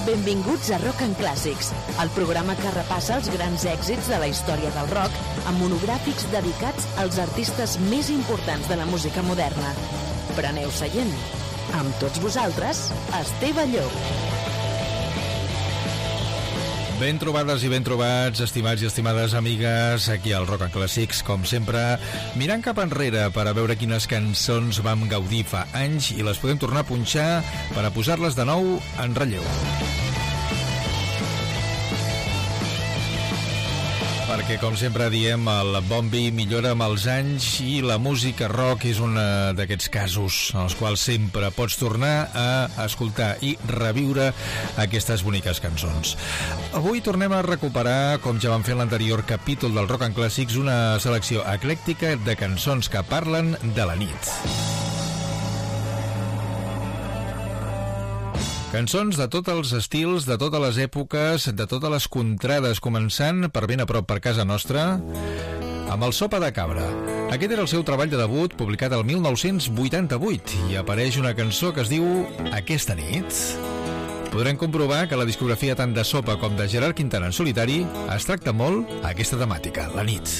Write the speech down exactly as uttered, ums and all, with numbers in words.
Benvinguts a Rock and Clàssics, el programa que repassa els grans èxits de la història del rock amb monogràfics dedicats als artistes més importants de la música moderna. Preneu seient. Amb tots vosaltres, Esteve Llop. Ben trobades i ben trobats, estimats i estimades amigues, aquí al Rock and Clàssics, com sempre, mirant cap enrere per a veure quines cançons vam gaudir fa anys i les podem tornar a punxar per a posar-les de nou en relleu. Perquè, com sempre diem, el bon vi millora amb els anys i la música rock és un d'aquests casos en els quals sempre pots tornar a escoltar i reviure aquestes boniques cançons. Avui tornem a recuperar, com ja vam fer en l'anterior capítol del Rock and Clàssics, una selecció eclèctica de cançons que parlen de la nit. Cançons de tots els estils, de totes les èpoques, de totes les contrades, començant per ben a prop per casa nostra, amb el Sopa de Cabra. Aquest era el seu treball de debut, publicat el mil nou-cents vuitanta-vuit, i apareix una cançó que es diu Aquesta nit. Podrem comprovar que la discografia tant de Sopa com de Gerard Quintana en solitari es tracta molt aquesta temàtica, la nit.